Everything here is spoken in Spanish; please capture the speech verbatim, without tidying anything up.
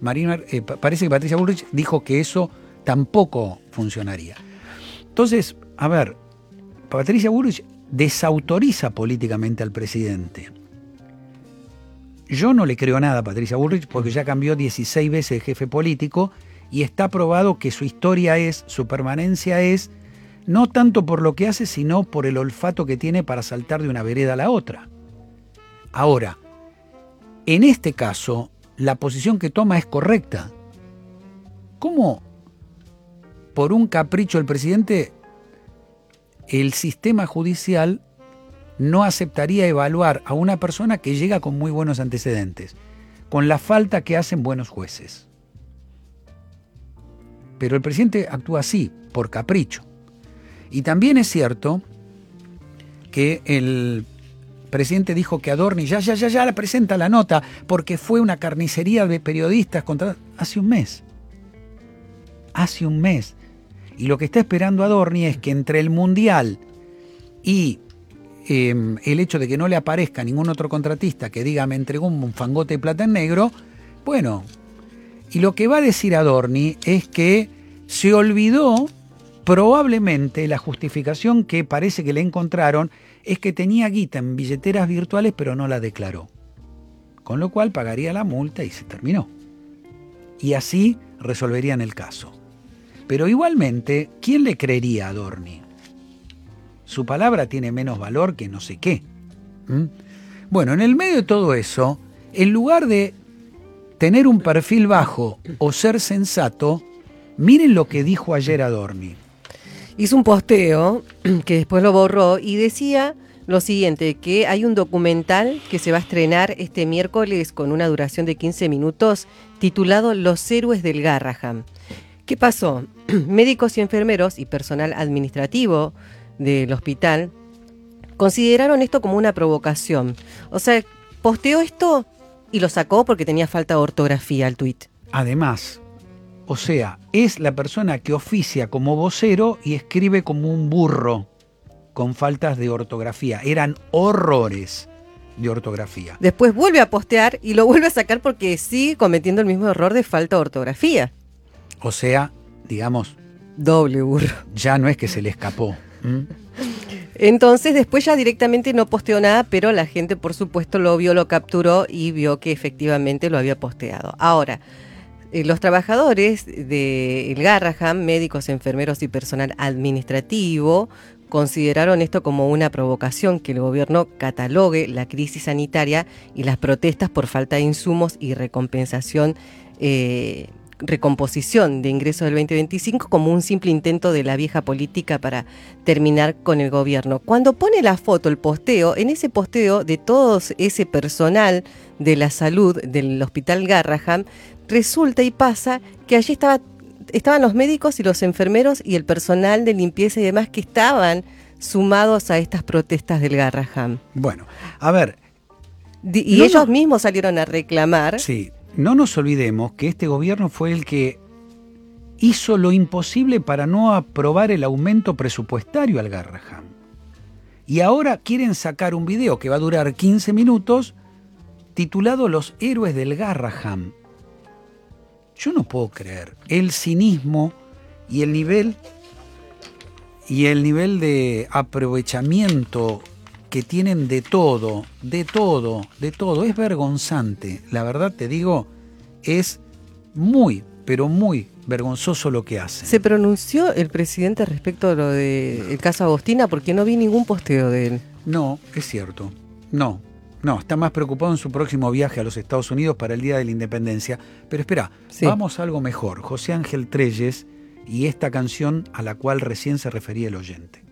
Marina, eh, parece que Patricia Bullrich dijo que eso tampoco funcionaría. Entonces, a ver, Patricia Bullrich desautoriza políticamente al presidente. Yo no le creo nada a Patricia Bullrich porque ya cambió dieciséis veces de jefe político y está probado que su historia es, su permanencia es, no tanto por lo que hace, sino por el olfato que tiene para saltar de una vereda a la otra. Ahora, en este caso, la posición que toma es correcta. ¿Cómo, por un capricho del presidente, el sistema judicial no aceptaría evaluar a una persona que llega con muy buenos antecedentes, con la falta que hacen buenos jueces? Pero el presidente actúa así, por capricho. Y también es cierto que el presidente dijo que Adorni ya, ya, ya, ya la presenta la nota porque fue una carnicería de periodistas contra... Hace un mes. Hace un mes. Y lo que está esperando Adorni es que entre el Mundial y eh, el hecho de que no le aparezca ningún otro contratista que diga me entregó un fangote de plata en negro, bueno, y lo que va a decir Adorni es que se olvidó, probablemente la justificación que parece que le encontraron es que tenía guita en billeteras virtuales pero no la declaró. Con lo cual pagaría la multa y se terminó. Y así resolverían el caso. Pero igualmente, ¿quién le creería a Adorni? Su palabra tiene menos valor que no sé qué. ¿Mm? Bueno, en el medio de todo eso, en lugar de tener un perfil bajo o ser sensato, miren lo que dijo ayer Adorni. Hizo un posteo que después lo borró y decía lo siguiente, que hay un documental que se va a estrenar este miércoles con una duración de quince minutos titulado Los héroes del Garraham. ¿Qué pasó? Médicos y enfermeros y personal administrativo del hospital consideraron esto como una provocación. O sea, posteó esto y lo sacó porque tenía falta de ortografía al tuit. Además, o sea, es la persona que oficia como vocero y escribe como un burro con faltas de ortografía. Eran horrores de ortografía. Después vuelve a postear y lo vuelve a sacar porque sigue cometiendo el mismo error de falta de ortografía. O sea, digamos... Doble burro. Ya no es que se le escapó. ¿Mm? Entonces después ya directamente no posteó nada, pero la gente por supuesto lo vio, lo capturó y vio que efectivamente lo había posteado. Ahora... Los trabajadores del Garraham, médicos, enfermeros y personal administrativo, consideraron esto como una provocación que el gobierno catalogue la crisis sanitaria y las protestas por falta de insumos y recompensación, eh, recomposición de ingresos del veinte veinticinco como un simple intento de la vieja política para terminar con el gobierno. Cuando pone la foto, el posteo, en ese posteo de todo ese personal de la salud del Hospital Garraham, resulta y pasa que allí estaba, estaban los médicos y los enfermeros y el personal de limpieza y demás que estaban sumados a estas protestas del Garraham. Bueno, a ver... Y no, ellos no, mismos salieron a reclamar. Sí, no nos olvidemos que este gobierno fue el que hizo lo imposible para no aprobar el aumento presupuestario al Garraham. Y ahora quieren sacar un video que va a durar quince minutos titulado Los héroes del Garraham. Yo no puedo creer el cinismo y el nivel y el nivel de aprovechamiento que tienen de todo, de todo, de todo. Es vergonzante. La verdad te digo, es muy, pero muy vergonzoso lo que hacen. ¿Se pronunció el presidente respecto a lo del caso Agostina? Porque no vi ningún posteo de él. No, es cierto. No. No, está más preocupado en su próximo viaje a los Estados Unidos para el Día de la Independencia. Pero espera, sí. Vamos a algo mejor. José Ángel Trelles y esta canción a la cual recién se refería el oyente.